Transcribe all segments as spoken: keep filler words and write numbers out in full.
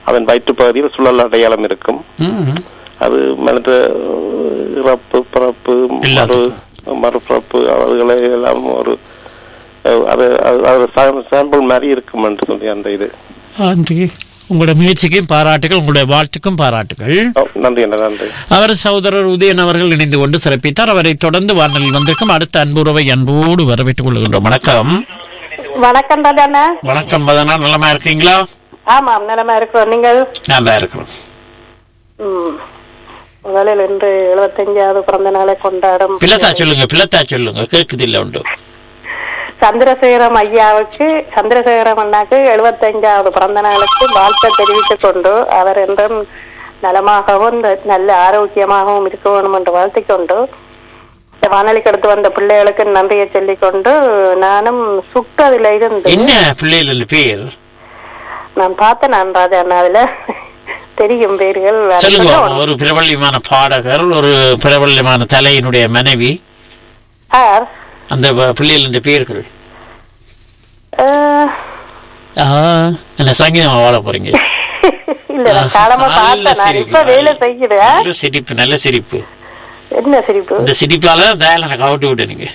அதன் வயிற்று பகுதியில் சுழல் அடையாளம் இருக்கும். அது மனித இறப்பு பிறப்பு மறு மறுபிறப்பு அதுகளை எல்லாம் ஒரு அது சாம்பிள் மாதிரி இருக்கும் என்று சொல்லி அந்த இது. உங்களுடைய முயற்சிக்கும் பாராட்டுகள், உங்களுடைய வாழ்த்துக்கும் பாராட்டுகள். நன்றி நன்றி. அவர் சகோதரர் உதயன் அவர்கள் இணைந்து கொண்டு சிறப்பித்தார். அவரை தொடர்ந்து வானொலியில் வந்திருக்கும் அடுத்த அன்புறவை அன்போடு வரவேற்றுக் கொள்கின்றோம். வணக்கம். வணக்கம் ராஜாண்ணா. வணக்கம் மதனா, நலமா இருக்கீங்களா? ஆமாம், நலமா இருக்கிறோம். நீங்கள்? நல்லா இருக்கிறோம். முதலில் இன்று எழுபத்தஞ்சாவது பிறந்த நாளை கொண்டாடும். பிள்ளத்தா சொல்லுங்க, பிள்ளத்தா சொல்லுங்க, கேட்குது இல்ல உண்டு. சந்திரசேகரம் ஐயாவுக்கு, சந்திரசேகரம் அண்ணாக்கு எழுபத்தஞ்சாவது பிறந்த நாளுக்கு வாழ்த்தை தெரிவித்துக் கொண்டு அவர் என்றும் நலமாகவும் நல்ல ஆரோக்கியமாகவும் இருக்க வேண்டும் என்று வாழ்த்திக் கொண்டு வானொலிக்கு எடுத்து வந்த பிள்ளைகளுக்கு நன்றியை சொல்லிக் கொண்டு நானும் சுட்டதில் இருந்து என்ன பிள்ளைகள் பேர் நான் பார்த்தேன். நான் ராஜா அண்ணா அதுல தெரியும் பேர்கள். ஒரு பிரபல்யமான பாடகர், ஒரு பிரபல்யமான தலையினுடைய மனைவி, அந்த பிள்ளைகள் பேர்கள் என்ன சங்கீதமா வாழ போறீங்க? சிரிப்பு, நல்ல சிரிப்பு. என்ன சிரிப்பு? இந்த சிரிப்பால தயால கவுட்டி விட்டுறீங்க.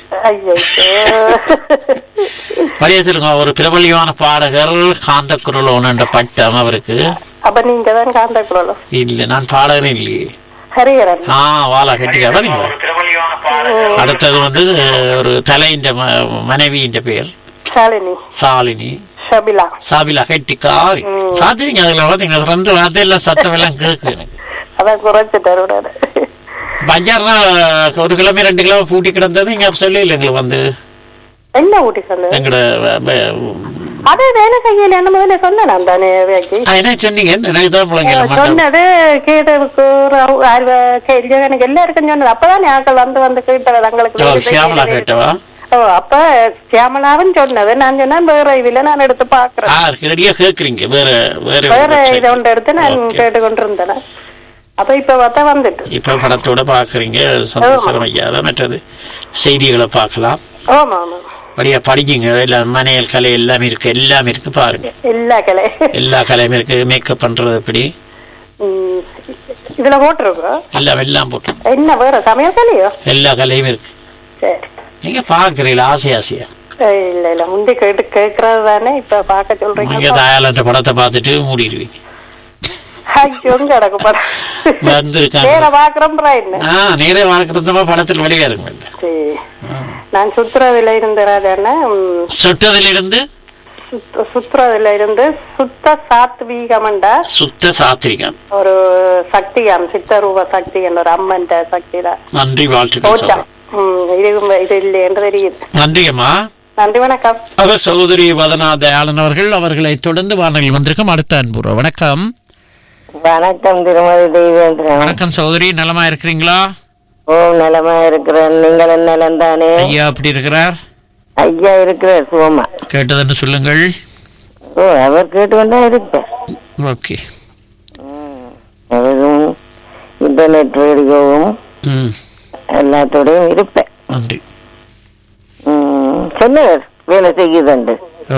பழைய சொல்லுங்க. ஒரு பிரபல்யமான பாடகர், காந்த குரல் ஒன்று பட்டம் அவருக்கு. அப்ப நீங்க தான் காந்த குரல்? இல்ல, நான் பாடகனே இல்லையே. வாழா கட்டிக்க. அடுத்தது வந்து ஒரு தலையின் மனைவியின் பேர் சாலினி. சாலினி சபிலா. சபிலா கட்டிக்காரி. பாத்தீங்க அதுல பாத்தீங்க ரெண்டு வார்த்தை எல்லாம் சத்தம் எல்லாம் கேக்கு எனக்கு. அதான் குறைச்சிட்டாரு. பஞ்சார்னா ஒரு கிலோமீட்டர் ரெண்டு கிலோ பூட்டி கிடந்தது இங்க சொல்லி இல்லை எங்களுக்கு வந்து என்ன ஊட்டி சொன்னது எங்கட அதே வேலை செய்யல என்ன முதல்ல சொன்னேன் நான் தானே. என்ன சொன்னீங்க? சொன்னது கேட்டதுக்கு எனக்கு எல்லாருக்கும் சொன்னது. அப்பதான் ஆக்கள் வந்து வந்து கேட்டது தங்களுக்கு. சியாமலா கேட்டவா? ஓ, அப்ப சியாமலாவும் சொன்னது. நான் சொன்னேன் வேற இதுல நான் எடுத்து பாக்குறேன். கேக்குறீங்க வேற வேற வேற இதை ஒன்று எடுத்து நான் கேட்டுக்கொண்டிருந்தேன். அப்ப இப்ப பார்த்தா வந்துட்டு இப்ப படத்தோட பாக்குறீங்க. சந்தோஷம் ஐயா. மற்றது செய்திகளை பார்க்கலாம். ஆமா ஆமா. படியா படிக்குங்க. எல்லாம் மனையல் கலை எல்லாமே இருக்கு, எல்லாமே இருக்கு. பாருங்க, எல்லா கலை எல்லா கலையும் இருக்கு. மேக்கப் பண்றது எப்படி இதுல போட்டுருக்கோம். எல்லாம் எல்லாம் போட்டு என்ன வேற சமையல் கலையோ எல்லா கலையும் இருக்கு. சரி, நீங்க பாக்குறீங்களா? ஆசை ஆசையா? இல்ல இல்ல, முந்தி கேட்டு கேட்கறது தானே. இப்ப பாக்க சொல்றீங்க. நீங்க தாயாளன்ற படத்தை பார்த்துட்டு மூடிடுவீங்க. படத்தில் வெளியே இருக்கு. நான் சுத்துறதுல இருந்து ராஜாண்ணா, சுற்றதுல இருந்து சுத்துறதுல இருந்து சுத்த சாத்வீகமண்டா, சுத்த சாத்வீகம் ஒரு சக்தியாம், சித்தரூப சக்தி என்ற ஒரு அம்மன் சக்தி தான். நன்றி, வாழ்த்துக்கள். இது இல்லை என்று தெரியுது. நன்றியம்மா. நன்றி, வணக்கம். அவர் சகோதரி வதனா தயாளன் அவர்கள். அவர்களை தொடர்ந்து வானொலியில் வந்திருக்கும் அடுத்த அன்புறவு. வணக்கம். வணக்கம் திருமதி தேவேந்திரன். வணக்கம் சகோதரி, நலமா இருக்கிறீங்களா? ஓ, நலமா இருக்கிறேன். நீங்கள் நலம் தானே? ஐயா எப்படி இருக்கிறார்? ஐயா இருக்கிறார் சுகமா. கேட்டதுன்னு சொல்லுங்கள். ஓ, அவர் கேட்டுக்கொண்டா இருப்பேன். ஓகே. அவரும் இன்டர்நெட் ரேடியோவும் எல்லாத்தோடையும் இருப்பேன். நன்றி. சொன்னார் வேலை செய்யுதுண்டு.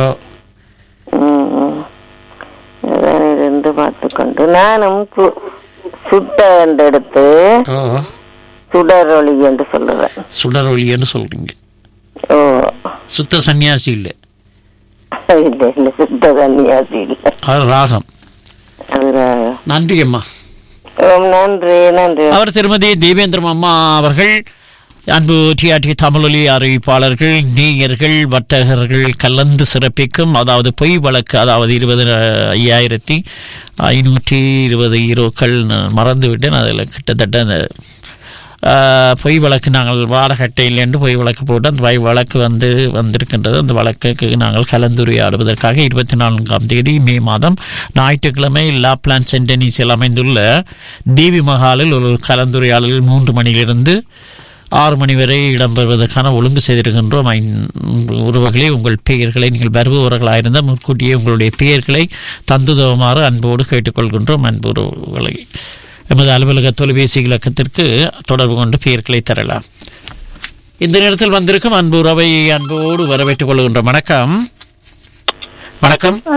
இருந்து பார்த்துக்கொண்டு நானும் சுட்ட எடுத்து சுடரொளி என்று சொல்லுறேன். சுடரொளி என்று சொல்றீங்க? ஓ, சுத்த சன்னியாசி இல்ல? இல்ல இல்ல, சுத்த சன்னியாசி இல்ல. அது ராகம். நன்றி அம்மா. நன்றி நன்றி. அவர் திருமதி தேவேந்திரம் அம்மா அவர்கள். அன்பு டிஆர்டி தமிழொலி அறிவிப்பாளர்கள், நேயர்கள், வர்த்தகர்கள் கலந்து சிறப்பிக்கும், அதாவது பொய் வழக்கு, அதாவது இருபது ஐயாயிரத்தி ஐநூற்றி இருபது ஈரோக்கள் மறந்துவிட்டேன். அதில் கிட்டத்தட்ட பொய் வழக்கு நாங்கள் வாடகட்டையில் என்று பொய் வழக்கு போட்டு அந்த பொய் வழக்கு வந்து வந்திருக்கின்றது. அந்த வழக்குக்கு நாங்கள் கலந்துரையாடுவதற்காக இருபத்தி நான்காம் தேதி மே மாதம் ஞாயிற்றுக்கிழமை லாப்லாண்ட் சென்டனீஸில் அமைந்துள்ள தேவி மஹாலில் ஒரு கலந்துரையாடலில் மூன்று மணியிலிருந்து ஆறு மணி வரை இடம்பெறுவதற்கான ஒழுங்கு செய்திருக்கின்றோம். உறவுகளே, உங்கள் பெயர்களை நீங்கள் வருபவர்களாயிருந்தால் முன்கூட்டியே உங்களுடைய பெயர்களை தந்துதவுமாறு அன்போடு கேட்டுக்கொள்கின்றோம். அன்பு உறவுகளை எமது அலுவலக தொலைபேசி இலக்கத்திற்கு தொடர்பு கொண்டு பெயர்களை தரலாம். இந்த நேரத்தில் வந்திருக்கும் அன்பு உறவை அன்போடு வரவேற்றுக் கொள்கின்றோம். வணக்கம். வணக்கம்.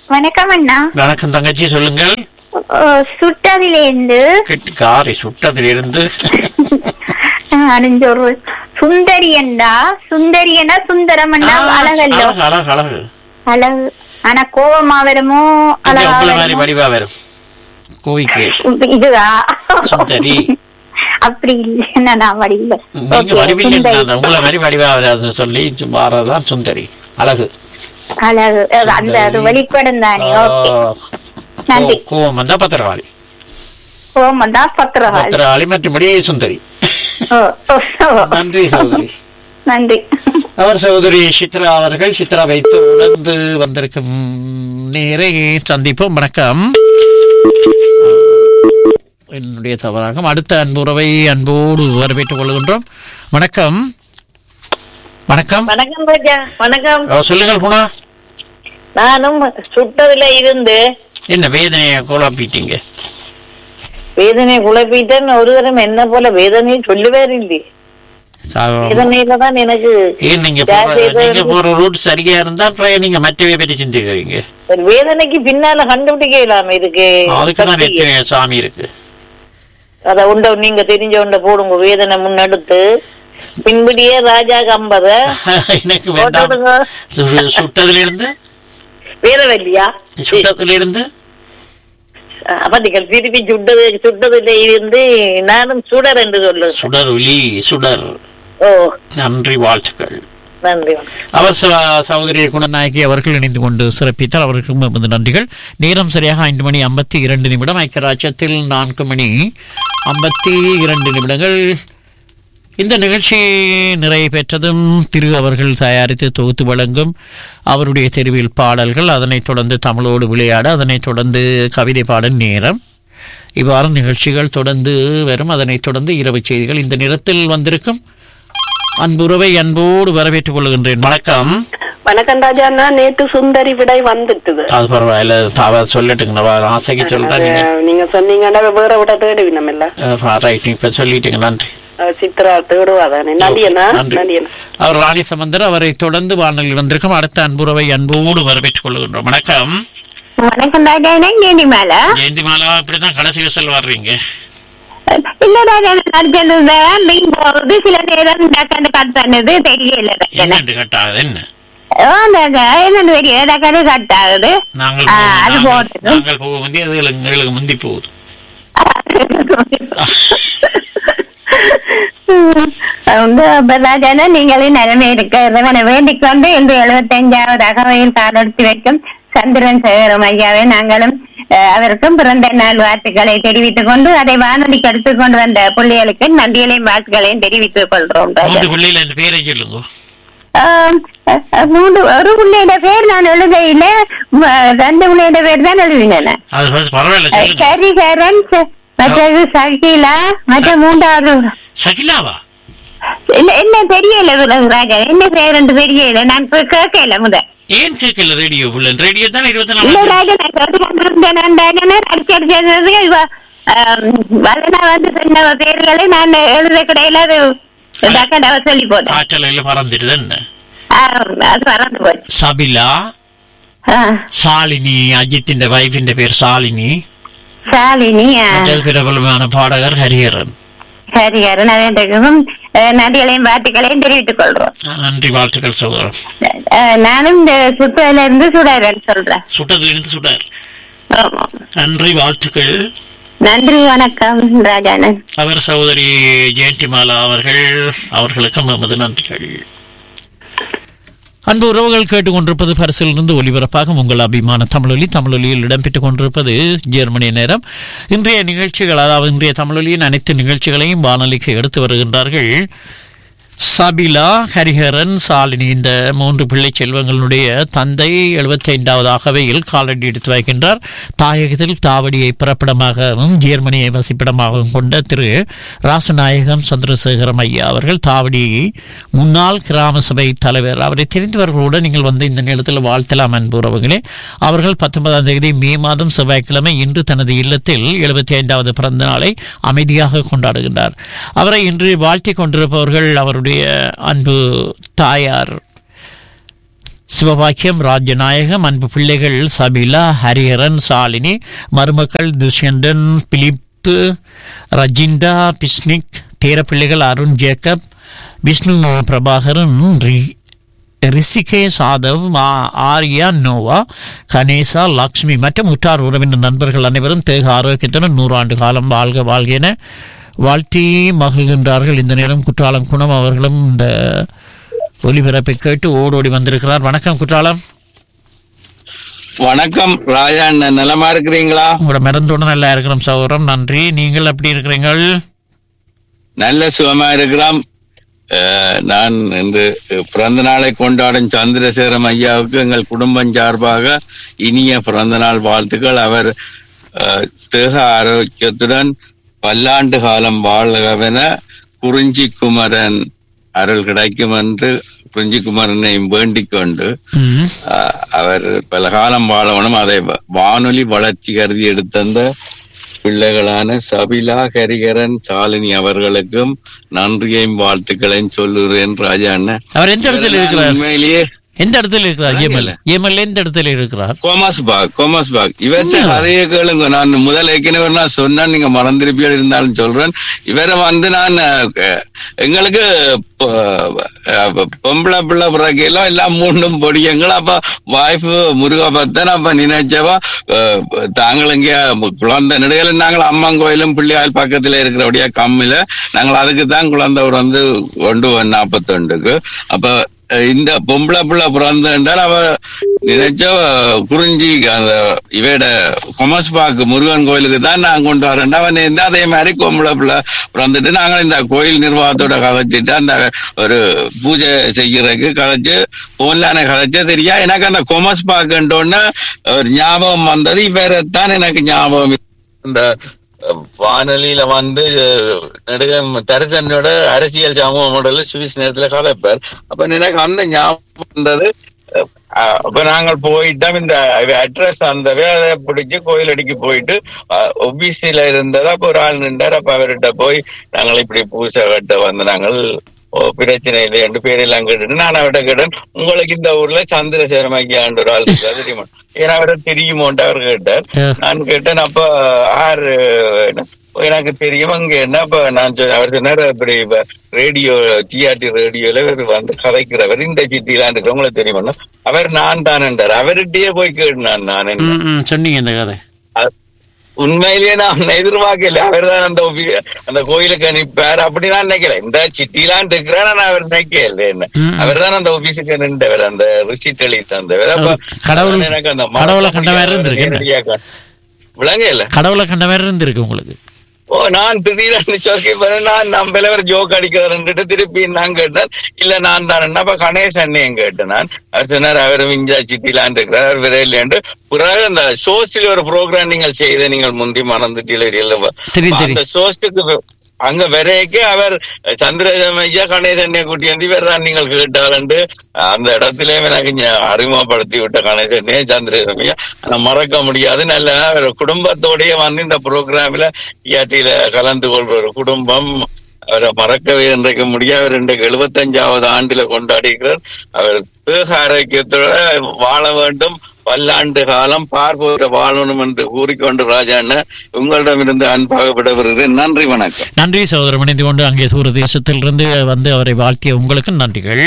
வணக்கம் அண்ணா. வணக்கம் தங்கச்சி, சொல்லுங்கள். சுட்டதிலிருந்து காரை சுட்டதிலிருந்து அறிஞ்சொரு சுந்தரி என்றா சுந்தரி என்ன சுந்தரம் என்ன அழகல்லோ அழகு அழகு அழகு. ஆனா கோவமா வருமோ மாதிரி வடிவா வரும் கோவிக்கு இதுவா சுந்தரி அப்படி இல்லைன்னா நான் வடிவில்லை. நீங்க வடிவில்லை, உங்களை மாதிரி வடிவா வராது சொல்லி மாறதான் சுந்தரி அழகு அழகு. அந்த அது வெளிப்படும் தானே. ஓகே நன்றி. கோவம் வந்தா பத்திரவாளி, கோவம் வந்தா பத்திரவாளி பத்திரவாளி மற்றபடி சுந்தரி. நன்றி சகோதரி. நன்றி. அவர் சகோதரி சித்ரா அவர்கள். சித்ரா வைத்து உணர்ந்து வந்திருக்கும் நேரை சந்திப்போம். வணக்கம். என்னுடைய தவறாகும். அடுத்த அன்புறவை அன்போடு வரவேற்றுக் கொள்கின்றோம். வணக்கம். வணக்கம். வணக்கம் ராஜா. வணக்கம். சொல்லுங்கள் குணா. நானும் சுட்டதுல இருந்து என்ன வேதனையை குழப்பிட்டீங்க? வேதனை குழப்பிட்டேன். ஒரு தரம் என்ன போல வேதனையை சொல்லுவார் இல்லை. வேதனையில தான் எனக்கு ஏன் நீங்க நீங்க போற ரூட் சரியா இருந்தா நீங்க மற்றவை பற்றி சிந்திக்கிறீங்க. வேதனைக்கு பின்னால கண்டுபிடிக்கலாம் இருக்கு. அதுக்குதான் எத்தனை சாமி இருக்கு. அத உண்ட நீங்க தெரிஞ்ச உண்ட போடுங்க. வேதனை முன்னெடுத்து பின்படியே ராஜா கம்பத எனக்கு வேண்டாம். சுட்டதுல இருந்து வேறவல்லியா சுட்டதுல இருந்து பாத்தீங்கள் திருப்பி சுட்டது சுட்டதுல இருந்து நானும் சுடர் என்று சொல்லு. சுடர் ஒளி சுடர். ஓ நன்றி, வாழ்த்துக்கள். நன்றி. அவர் சகோதரி குணநாயகி அவர்கள் இணைந்து கொண்டு சிறப்பித்தார். அவர்களுக்கு நன்றிகள். நேரம் சரியாக ஐந்து மணி ஐம்பத்தி இரண்டு நிமிடம். ஐக்கியராஜ்யத்தில் நான்கு மணி ஐம்பத்தி இரண்டு நிமிடங்கள். இந்த நிகழ்ச்சி நிறைவு பெற்றதும் திரு அவர்கள் தயாரித்து தொகுத்து வழங்கும் அவருடைய தெருவில் பாடல்கள், அதனைத் தொடர்ந்து தமிழோடு விளையாட, அதனைத் தொடர்ந்து கவிதை பாடல் நேரம், இவ்வாறு நிகழ்ச்சிகள் தொடர்ந்து வரும். அதனைத் தொடர்ந்து இரவு செய்திகள். இந்த நேரத்தில் வந்திருக்கும் அன்புறவை அன்போடு வரவேற்றுக் கொள்கின்றேன். வணக்கம். வணக்கம் ராஜா. நேற்று சுந்தரி விடை வந்துட்டுது. அது பரவாயில்ல, சொல்லட்டுங்க. ஆசைக்கு சொல்றேன். நீங்க சொன்னீங்கன்னா வேற விட தேடுவினம் இல்ல. ரைட், இப்ப சொல்லிட்டீங்க. நன்றி. சித்ரா தேடுவாதானே. அவர் ராணி சம்பந்தர். அவரை தொடர்ந்து வானொலியில் வந்திருக்கும் அடுத்த அன்புறவை அன்போடு வரவேற்றுக் கொள்கின்றோம். வணக்கம். வணக்கம் ராஜா. ஜெயந்திமாலா. ஜெயந்திமாலா இப்படிதான் கடைசி விசல் வர்றீங்க. இல்ல ராஜா, போகுது சில நேரம் கட் பண்ணது தெரியல. என்னண்டு கட் ஆகுது? என்ன என்னன்னு தெரியல, கட் ஆகுது. நாங்கள் நாங்கள் போக முந்தி அது எங்களுக்கு முந்தி போகுது. நீங்களே நிலைமை இருக்க வேண்டிக் கொண்டு இன்று எழுபத்தி அஞ்சாவது அகவையில் காலெடுத்து வைக்கும் சந்திரன் சேகரம் ஐயாவை நாங்களும் அவருக்கும் பிறந்த நாள் வாழ்த்துக்களை தெரிவித்துக் கொண்டு அதை வானொலிக்கு எடுத்துக் கொண்டு வந்த பிள்ளைகளுக்கு நன்றிகளையும் வாழ்த்துக்களையும் தெரிவித்துக் கொள்றோம். மூன்று ஒரு பிள்ளையோட பேர் நான் எழுதையில ரெண்டு பிள்ளையோட பேர் தான் எழுதினேன். ஹரிஹரன், மற்றது சகிலா, மற்ற மூன்றாவது சகிலாவா என்ன தெரியல ராஜா. என்ன பேர் என்று தெரியல. நான் கேட்கல முத. ஏன் கேட்கல? ரேடியோ ரேடியோ தான் இருபத்தி நாலு வந்து சொன்ன பேர்களை நான் எழுத கிடையில சொல்லி போட்டேன். மறந்துட்டு அது மறந்து போச்சு. சபிலா, சாலினி, அஜித்தின் வைஃபின் பேர் சாலினி. சாலினி பிரபலமான பாடகர் ஹரிஹரன். ஹரிஹரன் அவர்களுக்கும் நன்றிகளையும் வாழ்த்துக்களையும் தெரிவித்துக் கொள்றோம். நன்றி, வாழ்த்துக்கள் சகோதரர். நானும் இந்த சுட்டதுல இருந்து சுடர் சொல்றேன். சுட்டதுல இருந்து சுடர். நன்றி, வாழ்த்துக்கள். நன்றி, வணக்கம் ராஜானன். அவர் சகோதரி ஜெயந்திமாலா அவர்கள். அவர்களுக்கும் நமது நன்றிகள். அன்பு உறவுகள் கேட்டுக்கொண்டிருப்பது பரிசிலிருந்து ஒலிபரப்பாக உங்கள் அபிமான தமிழொலி. தமிழொலியில் இடம்பெற்றுக் கொண்டிருப்பது ஜெர்மனிய நேரம். இன்றைய நிகழ்ச்சிகள், அதாவது இன்றைய தமிழொலியின் அனைத்து நிகழ்ச்சிகளையும் வானொலிக்கு எடுத்து வருகின்றார்கள் சபிலா, ஹரிஹரன், சாலினி. இந்த மூன்று பிள்ளை செல்வங்களுடைய தந்தை எழுபத்தி ஐந்தாவது அகவையில் காலடி எடுத்து வைக்கின்றார். தாயகத்தில் தாவடியை பிறப்பிடமாகவும் ஜெர்மனியை வசிப்பிடமாகவும் கொண்ட திரு ராசநாயகம் சந்திரசேகரம் ஐயா அவர்கள் தாவடி முன்னாள் கிராம சபை தலைவர். அவரை தெரிந்தவர்களோடு நீங்கள் வந்து இந்த நேரத்தில் வாழ்த்தலாம் அன்பு உறவுகளே. அவர்கள் பத்தொன்பதாம் தேதி மே மாதம் செவ்வாய்க்கிழமை இன்று தனது இல்லத்தில் எழுபத்தி ஐந்தாவது பிறந்த நாளை அமைதியாக கொண்டாடுகின்றார். அவரை இன்று வாழ்த்தி கொண்டிருப்பவர்கள் அவருடைய அன்பு தாயார் சிவபாக்கியம், ராஜநாயகம், அன்பு பிள்ளைகள் சபிலா, ஹரிஹரன், சாலினி, மருமக்கள் துஷ்யந்தன், பிலிப்பு, ரஜிண்டா, பிஸ்னிக், பேரப்பிள்ளைகள் அருண், ஜேக்கப், விஷ்ணு, பிரபாகரன், ரிஷிகேஷ், ஆதவ், ஆர்யா, நோவா, கணேசா, லக்ஷ்மி மற்றும் உற்றார் உறவினர் நண்பர்கள் அனைவரும் தேக ஆரோக்கியத்துடன் நூறாண்டு காலம் வாழ்க வாழ்க என வாழ்த்தி மகிழ்கின்றார்கள். இந்த நேரம் குற்றாலம் குணம் அவர்களும் இந்த ஒலிபரப்பை கேட்டு ஓடோடி வந்திருக்கிறார். வணக்கம் குற்றாலம். வணக்கம் ராஜா, நலமா இருக்கிறீங்களா? உங்களோட மருந்தோடு நல்லா இருக்கிறோம் சகோதரம், நன்றி. நீங்கள் எப்படி இருக்கிறீங்கள்? நல்ல சுகமா இருக்கிறோம். நான் இந்த பிறந்த நாளை கொண்டாடும் சந்திரசேகரம் ஐயாவுக்கு எங்கள் குடும்பம் சார்பாக இனிய பிறந்த நாள் வாழ்த்துக்கள். அவர் தேக ஆரோக்கியத்துடன் பல்லாண்டு காலம் வாழ்கவென குறிஞ்சி குமரன் அருள் கிடைக்கும் என்று குறிஞ்சி குமரனை வேண்டிக் கொண்டு அவர் பல காலம் வாழவனும் அதை வானொலி வளர்ச்சி கருதி எடுத்தந்த பிள்ளைகளான சபிலா, ஹரிகரன், சாலினி அவர்களுக்கும் நன்றியையும் வாழ்த்துக்களையும் சொல்லுகிறேன் ராஜா அண்ணன். அவர் எந்த இடத்துல இருக்கிறார்? உண்மையிலேயே எந்த இடத்துல இருக்கிறார்? ஏமல் ஏமல் எந்த இடத்துல இருக்கிறார்? கோமாஸ் பாக் கோமாஸ் பாக் இவற்றை கதையை கேளுங்க. நான் முதல் ஏற்கனவே நான் சொன்னா நீங்க மறந்திருப்பியா இருந்தாலும் சொல்றேன். இவரை வந்து நான் எங்களுக்கு பொம்பளை பிள்ளை பிறக்கையெல்லாம் எல்லாம் மூண்டும் பொடியங்கள். அப்ப வாய்ப்பு முருகா பத்தன் அப்ப நினைச்சவா தாங்கள் இங்க குழந்தை நெடுகளை நாங்கள் அம்மன் கோயிலும் பிள்ளையால் பக்கத்துல இருக்கிறபடியா கம்மில நாங்கள் அதுக்கு தான் குழந்தை வந்து கொண்டு வந்தோம் நாற்பத்தொண்டுக்கு. அப்ப இந்த பொம்பளை பிள்ளை பிறந்த என்றால் அவ நினைச்ச குறிஞ்சி அந்த இவையோட கொமஸ் பாக்கு முருகன் கோயிலுக்கு தான் நான் கொண்டு வரேன். அவன் இருந்தா அதே மாதிரி பொம்பளை பிள்ளை பிறந்துட்டு நாங்கள் இந்த கோயில் நிர்வாகத்தோட கதைச்சிட்டு அந்த ஒரு பூஜை செய்யறதுக்கு கதைச்சு போன்லான கதைச்சா தெரியா. எனக்கு அந்த கொமஸ் பாக்குன்றோன்னு ஒரு ஞாபகம் வந்தது. இவரைத்தான் எனக்கு ஞாபகம். இந்த வானொலியில வந்து நெடுகம் தரிசனோட அரசியல் சமூக மாடல சுவிஸ் நேரத்துல கதைப்பார். அப்ப எனக்கு அந்த ஞாபகம் வந்தது. அப்ப நாங்கள் போயிட்டோம். இந்த அட்ரஸ் அந்த வேலை பிடிச்சு கோயில் அடிக்கு போயிட்டு ஒபிசில இருந்ததா அப்ப ஒரு ஆள் நின்றார். அப்ப அவர்கிட்ட போய் நாங்கள் இப்படி பூசை கட்ட வந்து நாங்கள் பிரச்சனை இல்லை என்று பேரெல்லாம் கேட்டு நான் அவர்கிட்ட கேட்டேன், உங்களுக்கு இந்த ஊர்ல சந்திரசேகரம் ஐயாண்டு ஒரு ஆள் இருக்கா தெரியுமா? ஏன்னா அவரை தெரியுமோன்ட்டு அவர் கேட்டார். நான் கேட்டேன், அப்ப ஆறு எனக்கு தெரியும் அங்க என்ன. அப்ப நான் அவர் சொன்னார், இப்படி ரேடியோ டிஆர்டி ரேடியோல வந்து கதைக்கிறவர் இந்த சிட்டிலாம் இருக்கு உங்களுக்கு தெரியுமா? அவர் நான் தான் என்றார். அவர்கிட்டயே போய் கேட்டான். நான் என்ன சொன்னீங்க இந்த கதை? உண்மையிலேயே நான் எதிர்பார்க்கல. அவர் தான் அந்த அந்த கோயிலுக்கு அனுப்பார் அப்படி நான் நினைக்கல. இந்த சிட்டிலாம் இருக்கிறேன் நான் அவர் நினைக்கல. என்ன அவர் தான் அந்த ஆபீஸுக்கு நின்றவர், அந்த ரிசிட் எழுதி தந்தவர். அப்ப எனக்கு அந்த கடவுளை கண்ட மாதிரி இருந்திருக்கு. விளங்க இல்ல கடவுளை கண்ட மாதிரி இருந்திருக்கு உங்களுக்கு? ஓ, நான் திடீர்னு சொல்லி நான் நம்மளவர் ஜோக் அடிக்கிறேன்ட்டு திருப்பி நான் கேட்டேன். இல்ல நான் தான். அப்ப கணேசன் கேட்டேன் நான். அவர் சொன்னார் அவர் விஞ்சா சிட்டிலான் இருக்கிறார், அவர் விரையிலேண்டு. பிறகு அந்த சோஸ்ல ஒரு ப்ரோக்ராம் நீங்கள் செய்த நீங்கள் முந்தி மறந்துட்டீங்க. அந்த சோஸ்டுக்கு அங்க வரைக்கு அவர் சந்திரசேகரம் ஐயா கணேசன்னை கூட்டி வந்து வேற நீங்கள் கேட்டாலண்டு அந்த இடத்துல எனக்கு அறிமுகப்படுத்தி விட்ட கணேசன்னே சந்திரசேகரம் ஐயா ஆனா மறக்க முடியாது. நல்ல குடும்பத்தோடய வந்து இந்த ப்ரோக்ராம்ல இயாச்சியில கலந்து கொள்ற ஒரு குடும்பம் அவரை மறக்கவே இன்றைக்கு முடியாது. அவர் இன்றைக்கு எழுபத்தஞ்சாவது ஆண்டுல கொண்டாடி இருக்கிறார். அவர் தேக ஆரோக்கியத்தோட வாழ வேண்டும், பல்லாண்டு காலம் பார்ப்போர வாழணும் என்று கூறிக்கொண்டு ராஜாண்ண உங்களிடமிருந்து அன்பாக விடவிருக்கிறேன். நன்றி, வணக்கம். நன்றி சகோதரர். இணைந்து கொண்டு அங்கே சூர தேசத்திலிருந்து வந்து அவரை வாழ்த்திய உங்களுக்கு நன்றிகள்.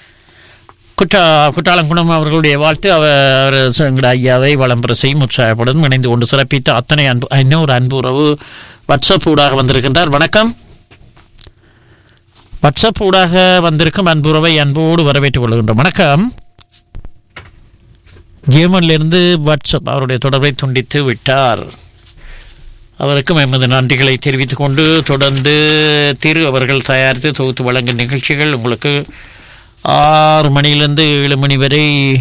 குற்றா குற்றாலங்குணம் அவர்களுடைய வாழ்த்து அவர் எங்கட ஐயாவை வளம்பெற செய்யும் உற்சாகப்படும் இணைந்து கொண்டு சிறப்பித்த அத்தனை அன்பு இன்னொரு அன்பு உறவு வாட்ஸ்அப் ஊடாக வந்திருக்கின்றார். வணக்கம். வாட்ஸ்அப் ஊடாக வந்திருக்கும் அன்புறவை அன்போடு வரவேற்றுக் கொள்கின்றோம். வணக்கம். ஜேமனிலிருந்து வாட்ஸ்அப் அவருடைய தொடர்பை துண்டித்து விட்டார். அவருக்கும் எமது நன்றிகளை தெரிவித்துக் கொண்டு தொடர்ந்து திரு அவர்கள் தயாரித்து தொகுத்து வழங்கும் நிகழ்ச்சிகள் உங்களுக்கு ஆறு மணியிலிருந்து ஏழு மணி வரை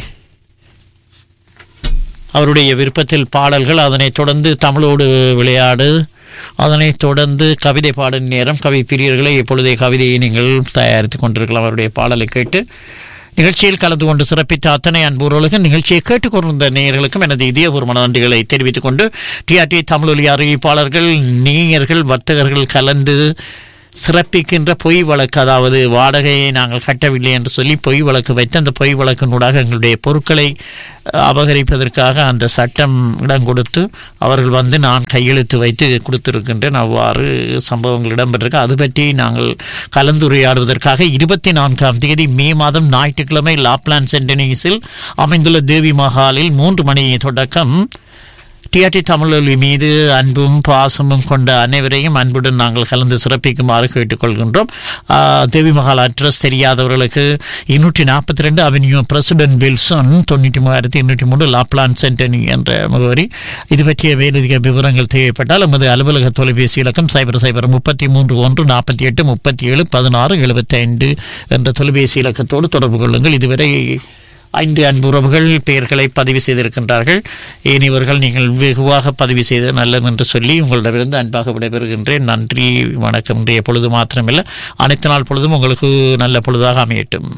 அவருடைய விருப்பத்தில் பாடல்கள், அதனைத் தொடர்ந்து தமிழோடு விளையாடு, அதனைத் தொடர்ந்து கவிதை பாடும் நேரம். கவி பிரியர்களை எப்பொழுதே கவிதையை நீங்கள் தயாரித்து கொண்டிருக்கலாம். அவருடைய பாடலை கேட்டு நிகழ்ச்சியில் கலந்து கொண்டு சிறப்பித்த அத்தனை அன்புறவுகளுக்கும் நிகழ்ச்சியை கேட்டுக்கொண்டிருந்த நேயர்களுக்கும் எனது இதயபூர்வமான நன்றிகளை தெரிவித்துக் கொண்டு டிஆர்டி தமிழொலி அறிவிப்பாளர்கள், நேயர்கள், வர்த்தகர்கள் கலந்து சிறப்பிக்கின்ற பொய் வழக்கு, அதாவது வாடகையை நாங்கள் கட்டவில்லை என்று சொல்லி பொய் வழக்கு வைத்து அந்த பொய் வழக்கினூடாக எங்களுடைய பொருட்களை அபகரிப்பதற்காக அந்த சட்டம் இடம் கொடுத்து அவர்கள் வந்து நான் கையெழுத்து வைத்து கொடுத்திருக்கின்றேன். அவ்வாறு சம்பவங்கள் இடம்பெற்றிருக்கு. அது பற்றி நாங்கள் கலந்துரையாடுவதற்காக இருபத்தி நான்காம் தேதி மே மாதம் ஞாயிற்றுக்கிழமை லாப்லாண்ட் சென்டனீஸில் அமைந்துள்ள தேவி மஹாலில் மூன்று மணி தொடக்கம் டிஆர்டி தமிழொலி மீது அன்பும் பாசமும் கொண்ட அனைவரையும் அன்புடன் நாங்கள் கலந்து சிறப்பிக்குமாறு கேட்டுக்கொள்கின்றோம். தேவி மஹால் அட்ரஸ் தெரியாதவர்களுக்கு இருநூற்றி நாற்பத்தி ரெண்டு அவென்யூ பிரசிடென்ட் வில்சன் தொண்ணூற்றி மூவாயிரத்தி எண்ணூற்றி மூணு லாப்லாண்ட் சென்டனி என்ற முகவரி. இது பற்றிய மேலதிக விவரங்கள் தேவைப்பட்டால் எமது அலுவலக தொலைபேசி இலக்கம் சைபர் சைபர் முப்பத்தி மூன்று ஒன்று நாற்பத்தி எட்டு முப்பத்தி ஏழு பதினாறு எழுபத்தி ஐந்து என்ற தொலைபேசி இலக்கத்தோடு தொடர்பு கொள்ளுங்கள். இதுவரை ஐந்து அன்புறவுகள் பெயர்களை பதிவு செய்திருக்கின்றார்கள். ஏனிவர்கள் நீங்கள் வெகுவாக பதிவு செய்த நல்லது என்று சொல்லி உங்களிடமிருந்து அன்பாக விடைபெறுகின்றேன். நன்றி, வணக்கம். இன்றைய பொழுது மாத்திரமில்லை, அனைத்து நாள் பொழுதும் உங்களுக்கு நல்ல பொழுதாக அமையட்டும்.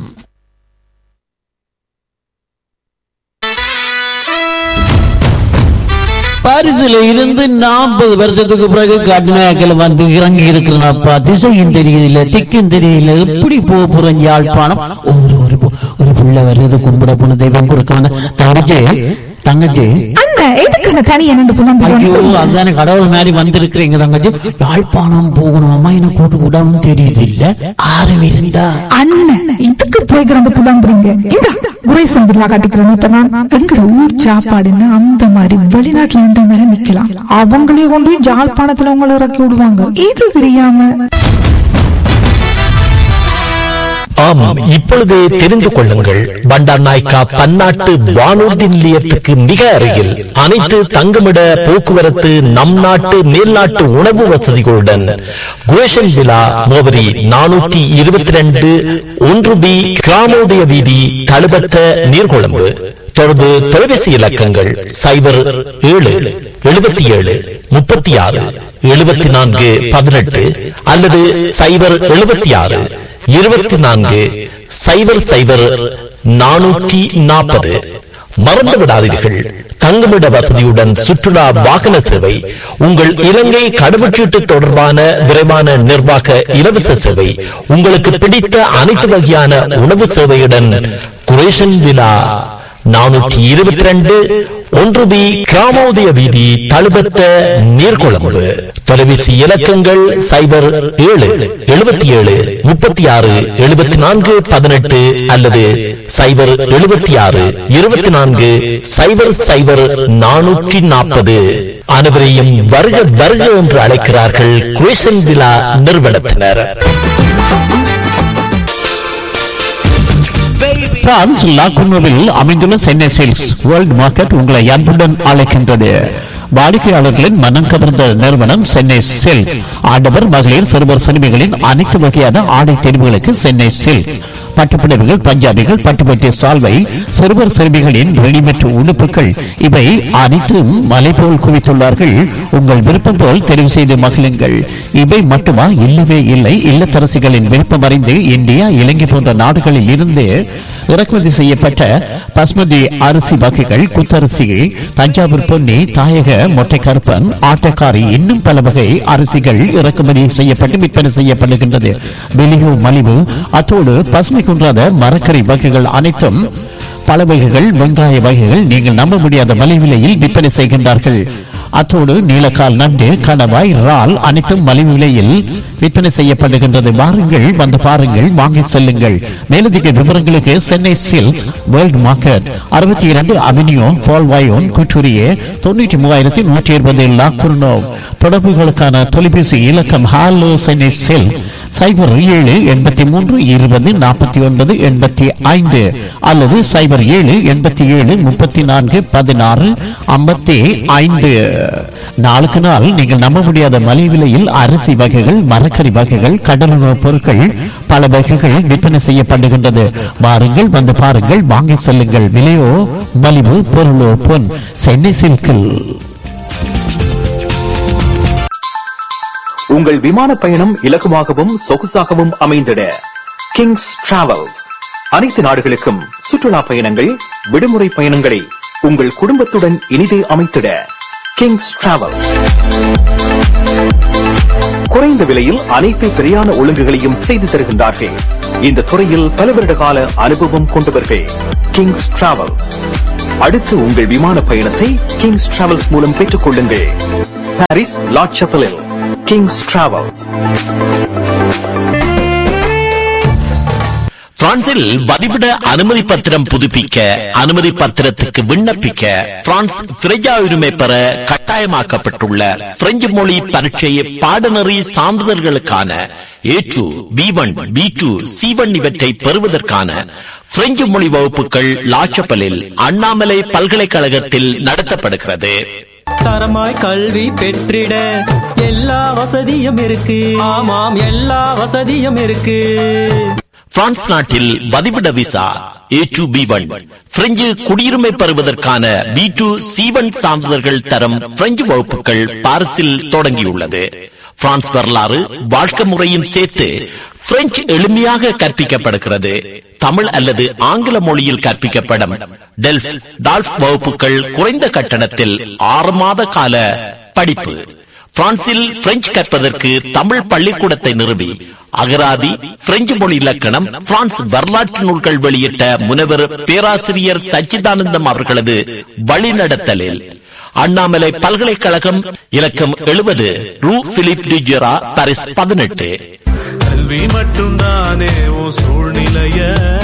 பாரிஸ்ல இருந்து நாற்பது வருஷத்துக்கு பிறகு கடுமையாக்கல வந்து இறங்கி இருக்கிறப்பா. திசையும் தெரியல, திக்கும் தெரியல, எப்படி போக போறேன் யாழ்ப்பாணம். ஒரு ஒரு ஒரு புள்ள வர்றது கும்பிட போன தெய்வம் கொடுக்க தங்கச்சி தங்கச்சி அதுதானே கடவுள் மாதிரி வந்திருக்கிறீங்க தங்கச்சி. யாழ்ப்பாணம் போகணும் அம்மா, என்ன கூட்டு கூடாம தெரியுது இல்ல ஆறு இருந்தா அண்ணன் இதுக்கு போய் கிடந்து புலம்புறீங்க. எங்க ஊர் சாப்பாடுன்னா அந்த மாதிரி வெளிநாட்டுல இருந்த மாதிரி நிக்கலாம். அவங்களே கொண்டு போய் ஜாழ்ப்பாணத்துல உங்களை இறக்கி விடுவாங்க. இது தெரியாம ஆமாம், இப்பொழுது தெரிந்து கொள்ளுங்கள். பண்டார் நாயக்கா பன்னாட்டு வானூர்தி நிலையத்துக்கு மிக அருகில் அனைத்து தங்குமிட போக்குவரத்து நம் நாட்டு மேல்நாட்டு உணவு வசதிகளுடன் குரேஷன் விழா முகவரி நானூற்றி இருபத்தி ரெண்டு ஒன்று பி கிராமோதய வீதி தழுபத்த நீர்கொழும்பு. தொடர்பு தொலைபேசி இலக்கங்கள் சைபர் ஏழு எழுபத்தி ஏழு முப்பத்தி ஆறு எழுபத்தி நான்கு பதினெட்டு அல்லது சைபர் எழுபத்தி ஆறு இருபத்தி நான்கு சைபர் சைபர் நானூற்றி நாற்பது. மறந்து விடாதீர்கள், தங்குமிட வசதியுடன் சுற்றுலா வாகன சேவை, உங்கள் இலங்கை கடவுச்சீட்டு தொடர்பான விரைவான நிர்வாக இலவச சேவை, உங்களுக்கு பிடித்த அனைத்து வகையான உணவு சேவையுடன் குரேஷன் விழா நானூற்றி இருபத்தி ரெண்டு ஒன்று பி கிராமோதய வீதி தழுபத்த நீர்கொழும்பு. தொலைபேசி இலக்கங்கள் சைபர் ஏழு எழுபத்தி ஏழு முப்பத்தி ஆறு எழுபத்தி நான்கு பதினெட்டு அல்லது சைபர் எழுபத்தி ஆறு இருபத்தி நான்கு சைபர் சைபர் நானூற்றி நாற்பது. அனைவரையும் வருக வருக என்று அழைக்கிறார்கள் குரேஷன் விழா நிறுவனத்தினர். பிரான்ஸ் லாகுனோவில் அமைந்துள்ள சென்னை சேல்ஸ் வேர்ல்ட் மார்க்கெட் உங்களை அன்புடன் அழைக்கின்றது. வாடிக்கையாளர்களின் மனம் கவர்ந்த நிறுவனம் சென்னை சில்க். ஆடவர் மகளிர் சிறுவர் சிறுமிகளின் அனைத்து வகையான ஆடை தெரிவுகளுக்கு சென்னை சில்க். பட்டுப்புடவைகள், பஞ்சாபிகள், பட்டுப்பட்டி சால்வை, சிறுவர் சிறுமிகளின் ரெடிமேட் உடுப்புகள், இவை அனைத்தும் மலை போல் குவித்துள்ளார்கள். உங்கள் விருப்பம் போல் தெரிவு செய்து மகிழுங்கள். இவை மட்டுமா? இல்லவே இல்லை. இல்லத்தரசிகளின் விருப்பம் அறிந்து இந்தியா, இலங்கை போன்ற நாடுகளில் இருந்து இறக்குமதி செய்யப்பட்ட பஸ்மதி அரிசி வகைகள், குத்தரிசி, தஞ்சாவூர் பொன்னி, தாயக மொட்டை கருப்பன், ஆட்டக்காரி, இன்னும் பல வகை அரிசிகள் இறக்குமதி செய்யப்பட்டு விற்பனை செய்யப்படுகின்றது. வெளியோ மலிவு. அத்தோடு பசுமை குன்றாத மரக்கறி வகைகள் அனைத்தும், பல வகைகள், வெங்காய வகைகள் நீங்கள் நம்ப முடியாத மலிவிலையில் விற்பனை செய்கின்றார்கள். அத்தோடு நீலக்கால், நண்டு, கணவாய், இறால் அனைத்தும் மலிவு விலையில் விற்பனை செய்யப்படுகின்றது. வாருங்கள், வந்து பாருங்கள், வாங்கி செல்லுங்கள். மேலதிக விவரங்களுக்கு சென்னை சில்க் வேர்ல்ட் மார்க்கெட், அறுபத்தி இரண்டு அவென்யூ பால்வாயோன், குற்றூரியே, தொண்ணூற்றி மூவாயிரத்தி நூற்றி இருபது லாக்குர்னோ. தொடர்புகளுக்கான தொலைபேசி இலக்கம் ஹாலோ சென்னை சில்க் சைபர் ஏழு எண்பத்தி மூன்று இருபது நாற்பத்தி ஒன்பது எண்பத்தி ஐந்து அல்லது சைபர் ஏழு எண்பத்தி ஏழு முப்பத்தி நான்கு பதினாறு ஐம்பத்தி ஐந்து. நாளுக்கு நாள் நீங்கள் நம்ப முடியாத மலிவு விலையில் அரிசி வகைகள், மரக்கறி வகைகள், கடலுணவு பொருட்கள், பல வகைகள் விற்பனை செய்யப்படுகின்றது. வாருங்கள், வந்து பாருங்கள், வாங்கி செல்லுங்கள். விலையோ மலிவு, பொருளோ பொன். சென்னை சில்கில். உங்கள் விமான பயணம் இலகுவாகவும் சொகுசாகவும் அமைந்திட கிங்ஸ் டிராவல்ஸ் அனைத்து நாடுகளுக்கும் சுற்றுலா பயணங்கள், விடுமுறை பயணங்களை உங்கள் குடும்பத்துடன் இனிதே அமைத்திட கிங்ஸ் டிராவல்ஸ். குறைந்த விலையில் அனைத்து பிரியாண ஒழுங்குகளையும் செய்து தருகின்றார்கள். இந்த துறையில் பல வருட கால அனுபவம் கொண்டவர்கள். Kings travels. அடுத்து உங்கள் விமான பயணத்தை கிங்ஸ் டிராவல்ஸ் மூலம் பெற்றுக் கொள்ளுங்கள். பாரிஸ் லா சப்பலில் கிங்ஸ் டிராவல்ஸ். பிரான்சில் வதிவிட அனுமதி பத்திரம் புதுப்பிக்க, அனுமதி பத்திரத்துக்கு விண்ணப்பிக்க பிரான்ஸ் திரையா உரிமை பெற கட்டாயமாக்கப்பட்டுள்ள பிரெஞ்சு மொழி பரீட்சை பாடநெறி சான்றிதழ்களுக்கான ஏ two, B one, B two, C one இவற்றை பெறுவதற்கான பிரெஞ்சு மொழி வகுப்புகள் லாச்சப்பலில் அண்ணாமலை பல்கலைக்கழகத்தில் நடத்தப்படுகிறது. தரமாய் கல்வி பெற்றிட எல்லா வசதியும் இருக்கு. ஆமாம், எல்லா வசதியும் இருக்கு. பிரான்ஸ் நாட்டில் வதிவிட விசா ஏ டூ, பி ஒன், பிரெஞ்சு குடியுரிமை பெறுவதற்கான பி டூ, சி ஒன் சான்றிதழ்கள் தரம் பிரெஞ்சு வகுப்புகள் பாரிஸில் தொடங்கியுள்ளது. பிரான்ஸ் வரலாறு, வாழ்க்கை முறையும் சேர்த்து பிரெஞ்சு எளிமையாக கற்பிக்கப்படுகிறது. தமிழ் அல்லது ஆங்கில மொழியில் கற்பிக்கப்படும் டெல்ஃப், டால்ஃப் வகுப்புகள் குறைந்த கட்டணத்தில் ஆறு மாத கால படிப்பு. பிரான்சில் பிரெஞ்சு கற்பதற்கு தமிழ் பள்ளிக்கூடத்தை நிறுவி அகராதி, பிரெஞ்சு மொழி இலக்கணம், பிரான்ஸ் வரலாற்று நூல்கள் வெளியிட்ட முனைவர் பேராசிரியர் சச்சிதானந்தம் அவர்களது வழிநடத்தலில் அண்ணாமலை பல்கலைக்கழகம், இலக்கம் எழுபது, ரூ பிலிப் டிஜெரா, பாரிஸ் பதினெட்டு. கல்வி மட்டும்தானே சூழ்நிலைய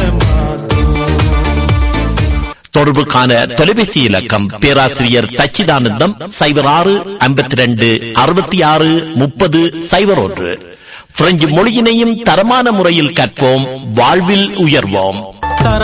தொடர்புக்கான தொலைபேசி இலக்கம் பேராசிரியர் சச்சிதானந்தம் சைபர் ஆறு ஐம்பத்தி ரெண்டு அறுபத்தி ஆறு முப்பது சைபர் ஒன்று. பிரெஞ்சு மொழியினையும் தரமான முறையில் கற்போம், வாழ்வில் உயர்வோம்.